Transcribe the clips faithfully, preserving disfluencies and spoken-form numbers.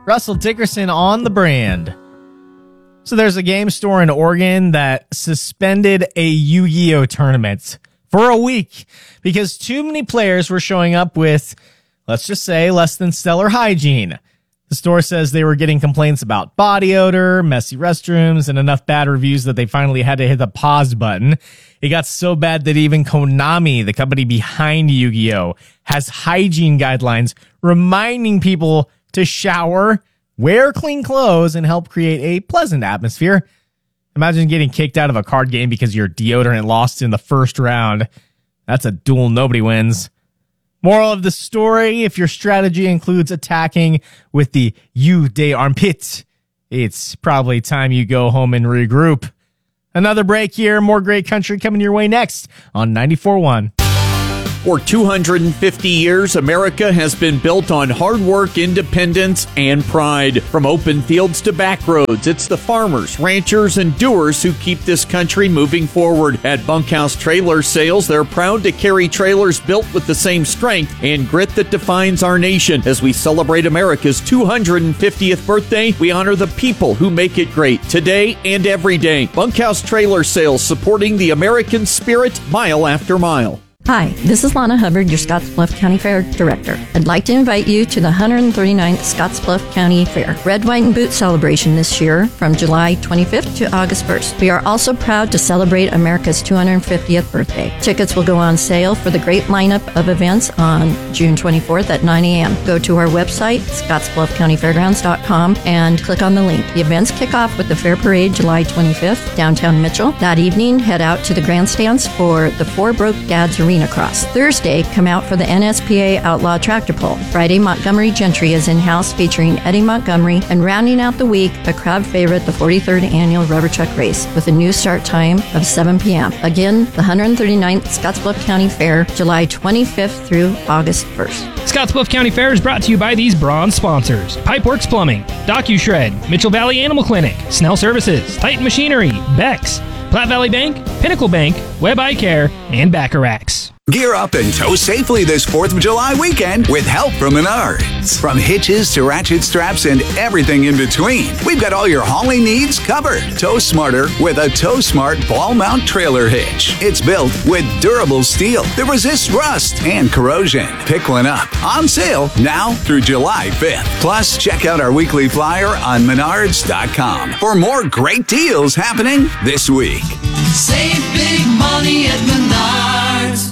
Russell Dickerson on the brand. So there's a game store in Oregon that suspended a Yu-Gi-Oh tournament for a week because too many players were showing up with, let's just say, less than stellar hygiene. The store says they were getting complaints about body odor, messy restrooms, and enough bad reviews that they finally had to hit the pause button. It got so bad that even Konami, the company behind Yu-Gi-Oh, has hygiene guidelines reminding people to shower, wear clean clothes, and help create a pleasant atmosphere. Imagine getting kicked out of a card game because your deodorant lost in the first round. That's a duel nobody wins. Moral of the story, if your strategy includes attacking with the Yu de Armpit, it's probably time you go home and regroup. Another break here, more great country coming your way next on ninety-four point one. For two hundred fifty years, America has been built on hard work, independence, and pride. From open fields to back roads, it's the farmers, ranchers, and doers who keep this country moving forward. At Bunkhouse Trailer Sales, they're proud to carry trailers built with the same strength and grit that defines our nation. As we celebrate America's two hundred fiftieth birthday, we honor the people who make it great today and every day. Bunkhouse Trailer Sales, supporting the American spirit mile after mile. Hi, this is Lana Hubbard, your Scottsbluff County Fair Director. I'd like to invite you to the one hundred thirty-ninth Scottsbluff County Fair Red, White, and Boot celebration this year from July twenty-fifth to August first. We are also proud to celebrate America's two hundred fiftieth birthday. Tickets will go on sale for the great lineup of events on June twenty-fourth at nine a.m. Go to our website, scottsbluff county fairgrounds dot com, and click on the link. The events kick off with the Fair Parade July twenty-fifth, downtown Mitchell. That evening, head out to the grandstands for the Four Broke Dads Arena Cross. Thursday, come out for the N S P A Outlaw Tractor Pull. Friday, Montgomery Gentry is in-house featuring Eddie Montgomery, and rounding out the week, a crowd favorite, the forty-third Annual Rubber Truck Race, with a new start time of seven p.m. Again, the one hundred thirty-ninth Scottsbluff County Fair, July twenty-fifth through August first. Scottsbluff County Fair is brought to you by these bronze sponsors: Pipeworks Plumbing, DocuShred, Mitchell Valley Animal Clinic, Snell Services, Titan Machinery, Bex, Platte Valley Bank, Pinnacle Bank, Web Eye Care, and Bacharachs. Gear up and tow safely this fourth of July weekend with help from Menards. From hitches to ratchet straps and everything in between, we've got all your hauling needs covered. Tow smarter with a Tow Smart ball mount trailer hitch. It's built with durable steel that resists rust and corrosion. Pick one up. On sale now through July fifth. Plus, check out our weekly flyer on menards dot com for more great deals happening this week. Save big money at Menards.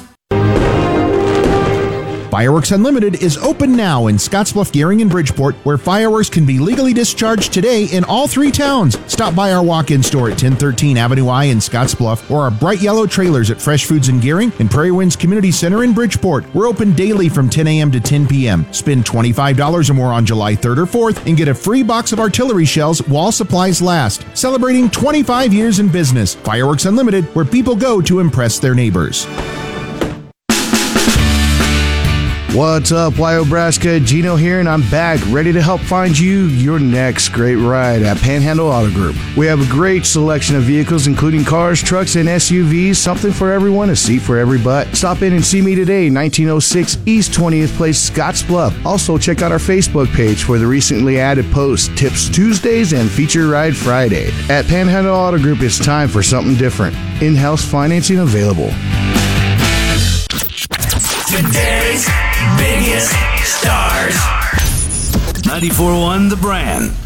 Fireworks Unlimited is open now in Scottsbluff, Gearing, and Bridgeport, where fireworks can be legally discharged today in all three towns. Stop by our walk-in store at ten thirteen Avenue I in Scottsbluff, or our bright yellow trailers at Fresh Foods in Gearing and Prairie Winds Community Center in Bridgeport. We're open daily from ten a.m. to ten p.m. Spend twenty-five dollars or more on July third or fourth and get a free box of artillery shells while supplies last. Celebrating twenty-five years in business. Fireworks Unlimited, where people go to impress their neighbors. What's up, Wyobraska? Gino here, and I'm back, ready to help find you your next great ride at Panhandle Auto Group. We have a great selection of vehicles, including cars, trucks, and S U Vs, something for everyone, a seat for every butt. Stop in and see me today, nineteen oh six East twentieth Place, Scottsbluff. Also, check out our Facebook page for the recently added posts, Tips Tuesdays and Feature Ride Friday. At Panhandle Auto Group, it's time for something different. In-house financing available. Today's biggest stars. ninety-four point one The Brand.